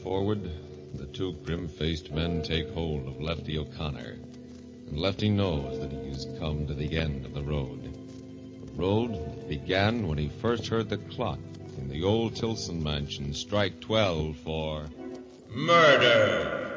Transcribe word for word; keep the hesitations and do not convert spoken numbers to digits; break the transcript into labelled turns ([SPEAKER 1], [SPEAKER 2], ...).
[SPEAKER 1] forward, the two grim-faced men take hold of Lefty O'Connor, and Lefty knows that he has come to the end of the road. The road that began when he first heard the clock in the old Tilson mansion strike twelve for murder.